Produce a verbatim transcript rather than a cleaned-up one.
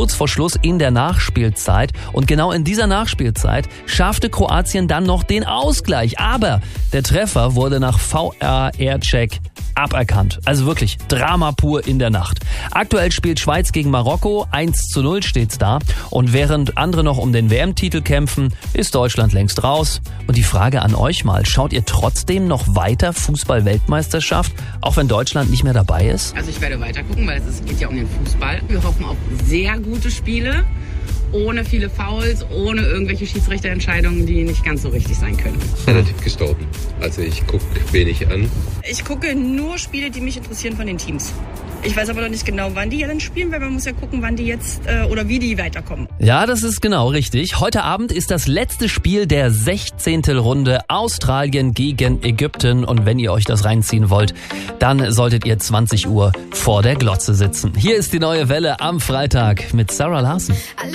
kurz vor Schluss in der Nachspielzeit. Und genau in dieser Nachspielzeit schaffte Kroatien dann noch den Ausgleich. Aber der Treffer wurde nach V A R-Check aberkannt. Also wirklich Drama pur in der Nacht. Aktuell spielt Schweiz gegen Marokko, eins zu null steht's da. Und während andere noch um den W M-Titel kämpfen, ist Deutschland längst raus. Und die Frage an euch mal, schaut ihr trotzdem noch weiter Fußball-Weltmeisterschaft, auch wenn Deutschland nicht mehr dabei ist? Also ich werde weiter gucken, weil es geht ja um den Fußball. Wir hoffen auf sehr gute Spiele, ohne viele Fouls, ohne irgendwelche Schiedsrichterentscheidungen, die nicht ganz so richtig sein können. Relativ gestorben. Also ich gucke wenig an. Ich gucke nur Spiele, die mich interessieren von den Teams. Ich weiß aber noch nicht genau, wann die dann spielen, weil man muss ja gucken, wann die jetzt äh, oder wie die weiterkommen. Ja, das ist genau richtig. Heute Abend ist das letzte Spiel der sechzehnten Runde Australien gegen Ägypten. Und wenn ihr euch das reinziehen wollt, dann solltet ihr zwanzig Uhr vor der Glotze sitzen. Hier ist die neue Welle am Freitag mit Sarah Larsen.